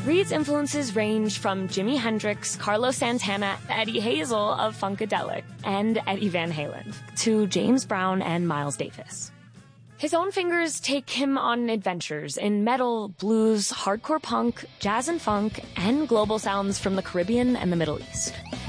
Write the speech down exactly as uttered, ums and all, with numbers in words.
Reed's influences range from Jimi Hendrix, Carlos Santana, Eddie Hazel of Funkadelic, and Eddie Van Halen, to James Brown and Miles Davis. His own fingers take him on adventures in metal, blues, hardcore punk, jazz and funk, and global sounds from the Caribbean and the Middle East.